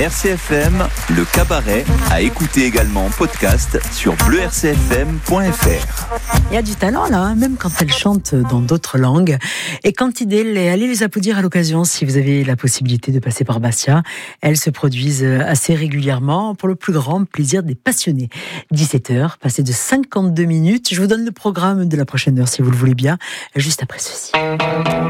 RCFM, le cabaret, à écouter également en podcast sur bleurcfm.fr. Il y a du talent là, hein, même quand elle chante dans d'autres langues. Et Cantidel, allez les applaudir à l'occasion si vous avez la possibilité de passer par Bastia. Elles se produisent assez régulièrement pour le plus grand plaisir des passionnés. 17h, passé de 52 minutes. Je vous donne le programme de la prochaine heure si vous le voulez bien, juste après ceci.